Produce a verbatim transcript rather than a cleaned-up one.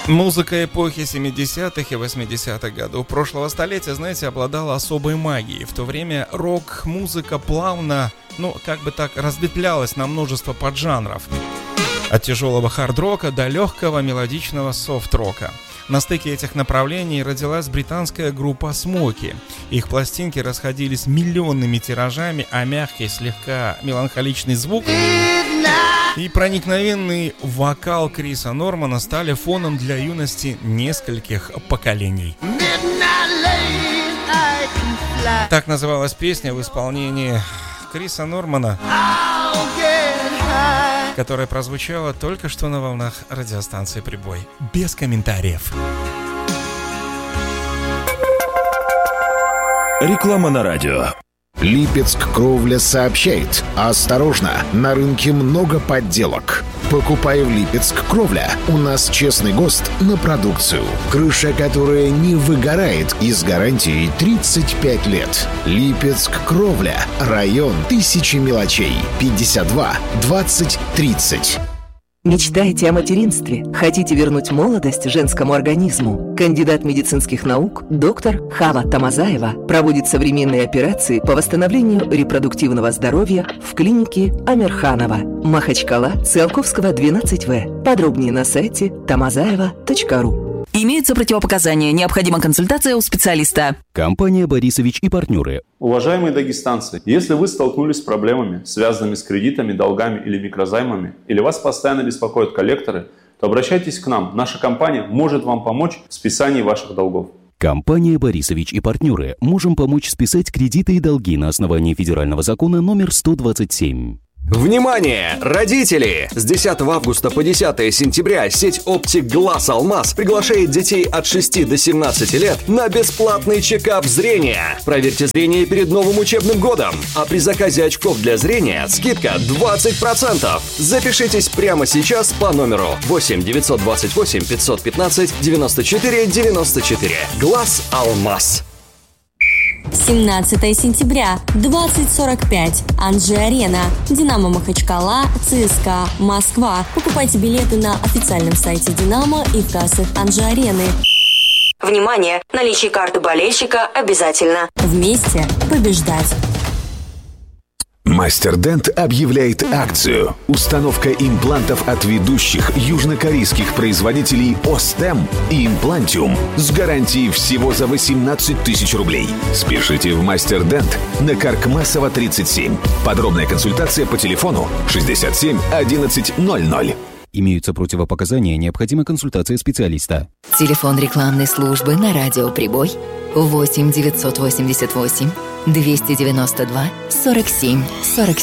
Музыка эпохи семидесятых и восьмидесятых годов прошлого столетия, знаете, обладала особой магией. В то время рок-музыка плавно, ну, как бы так, разветвлялась на множество поджанров. От тяжелого хард-рока до легкого мелодичного софт-рока. На стыке этих направлений родилась британская группа Смоки. Их пластинки расходились миллионными тиражами, а мягкий, слегка меланхоличный звук и проникновенный вокал Криса Нормана стали фоном для юности нескольких поколений. Так называлась песня в исполнении Криса Нормана, которая прозвучала только что на волнах радиостанции «Прибой». Без комментариев. Реклама на радио. Липецк Кровля сообщает: осторожно, на рынке много подделок. Покупай в Липецк Кровля. У нас честный ГОСТ на продукцию. Крыша, которая не выгорает, и с гарантией тридцать пять лет. Липецк Кровля. Район Тысячи мелочей. пятьдесят два двадцать тридцать. Мечтаете о материнстве? Хотите вернуть молодость женскому организму? Кандидат медицинских наук доктор Хава Тамазаева проводит современные операции по восстановлению репродуктивного здоровья в клинике Амирханова, Махачкала, Циолковского, двенадцать вэ. Подробнее на сайте тамазаева точка ру. Имеются противопоказания. Необходима консультация у специалиста. Компания «Борисович и партнеры». Уважаемые дагестанцы, если вы столкнулись с проблемами, связанными с кредитами, долгами или микрозаймами, или вас постоянно беспокоят коллекторы, то обращайтесь к нам. Наша компания может вам помочь в списании ваших долгов. Компания «Борисович и партнеры». Можем помочь списать кредиты и долги на основании федерального закона номер сто двадцать семь. Внимание, родители! С десятого августа по десятое сентября сеть «Оптик Глаз Алмаз» приглашает детей от шести до семнадцати лет на бесплатный чекап зрения. Проверьте зрение перед новым учебным годом. А при заказе очков для зрения скидка двадцать процентов. Запишитесь прямо сейчас по номеру восемь девятьсот двадцать восемь пятьсот пятнадцать девяносто четыре девяносто четыре. Глаз Алмаз. семнадцатое сентября, двадцать сорок пять. Анжи-Арена. Динамо Махачкала, ЦСКА Москва. Покупайте билеты на официальном сайте Динамо и в кассах Анжи-Арены. Внимание! Наличие карты болельщика обязательно. Вместе побеждать. Мастер Дент объявляет акцию. Установка имплантов от ведущих южнокорейских производителей Остем и Имплантиум с гарантией всего за восемнадцать тысяч рублей. Спешите в Мастер Дент на Каркмасова тридцать семь. Подробная консультация по телефону шестьдесят семь одиннадцать ноль ноль. Имеются противопоказания, необходима консультация специалиста. Телефон рекламной службы на радио «Прибой» восемь девятьсот восемьдесят восемь двести девяносто два сорок семь сорок семь.